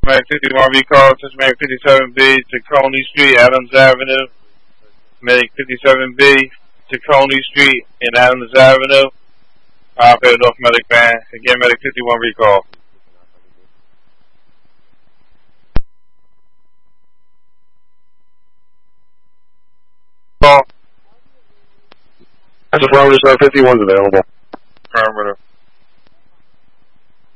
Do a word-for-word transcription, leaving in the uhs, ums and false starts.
Medic fifty-one recall, touch Medic fifty-seven B to Coney Street, Adams Avenue. Medic fifty-seven B to Coney Street and Adams Avenue. Operator North Medic van. Again, Medic fifty-one recall. Call. That's a Providence fifty-one's available. Affirmative.